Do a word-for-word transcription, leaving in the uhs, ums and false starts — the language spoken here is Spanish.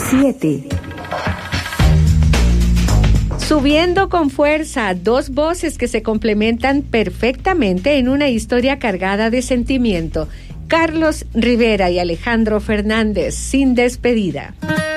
siete. Subiendo con fuerza, dos voces que se complementan perfectamente en una historia cargada de sentimiento. Carlos Rivera y Alejandro Fernández, Sin Despedida.